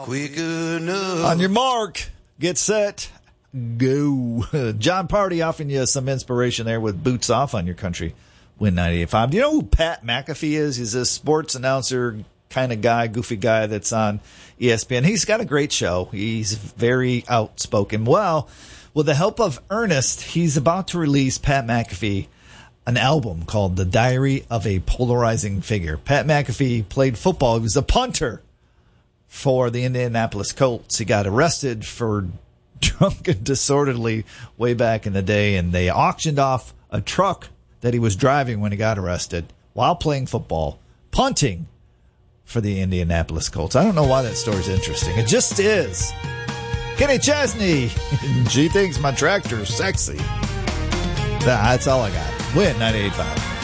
quick enough. On your mark, get set, go. John Party offering you some inspiration there with Boots Off on your country. Win 98.5. Do you know who Pat McAfee is? He's a sports announcer kind of guy, goofy guy that's on ESPN. He's got a great show. He's very outspoken. Well, with the help of Ernest, he's about to release, Pat McAfee, an album called The Diary of a Polarizing Figure. Pat McAfee played football. He was a punter for the Indianapolis Colts. He got arrested for drunk and disorderly way back in the day, and they auctioned off a truck that he was driving when he got arrested while playing football, punting for the Indianapolis Colts. I don't know why that story's interesting. It just is. Kenny Chesney. She thinks my tractor's sexy. That's all I got. Win 98.5.